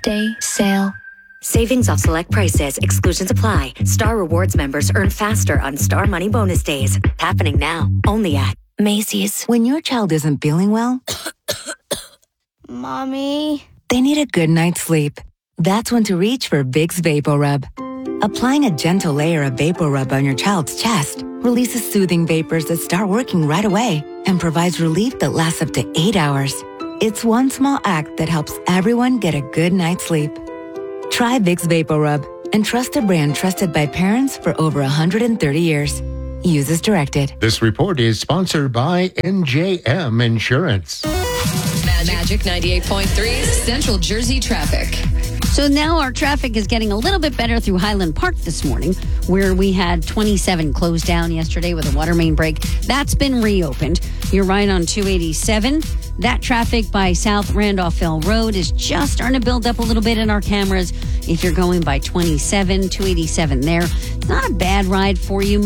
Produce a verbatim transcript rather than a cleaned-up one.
Day sale. Savings off select prices. Exclusions apply. Star Rewards members earn faster on Star Money Bonus Days. Happening now. Only at Macy's. When your child isn't feeling well, Mommy, they need a good night's sleep. That's when to reach for Vicks VapoRub. Applying a gentle layer of VapoRub on your child's chest releases soothing vapors that start working right away and provides relief that lasts up to eight hours. It's one small act that helps everyone get a good night's sleep. Try Vicks VapoRub and trust a brand trusted by parents for over one hundred thirty years. Use as directed. This report is sponsored by N J M Insurance. Magic ninety-eight point three Central Jersey traffic. So now our traffic is getting a little bit better through Highland Park this morning, where we had twenty-seven closed down yesterday with a water main break. That's been reopened. You're right on two eighty-seven. That traffic by South Randolphville Road is just starting to build up a little bit in our cameras. If you're going by twenty-seven, two eighty-seven there, it's not a bad ride for you.